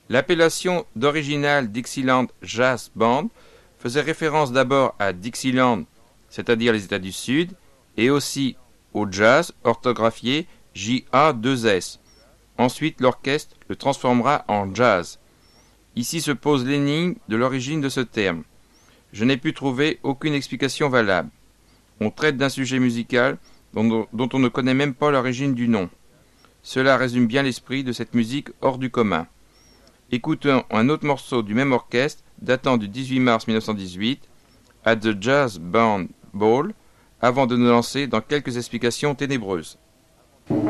L'appellation d'original Dixieland Jazz Band faisait référence d'abord à Dixieland, c'est-à-dire les États du Sud, et aussi au jazz, orthographié J-A-2-S. Ensuite, l'orchestre le transformera en jazz. Ici se pose l'énigme de l'origine de ce terme. Je n'ai pu trouver aucune explication valable. On traite d'un sujet musical dont on ne connaît même pas l'origine du nom. Cela résume bien l'esprit de cette musique hors du commun. Écoutons un autre morceau du même orchestre datant du 18 mars 1918, at the Jazz Band Ball, avant de nous lancer dans quelques explications ténébreuses.